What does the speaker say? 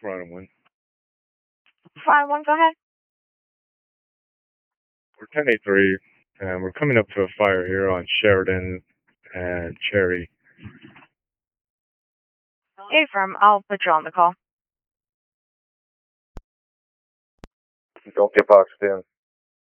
Front one. 5-1, go ahead. We're 1083, and we're coming up to a fire here on Sheridan and Cherry. Affirm, I'll put you on the call. Don't get boxed in.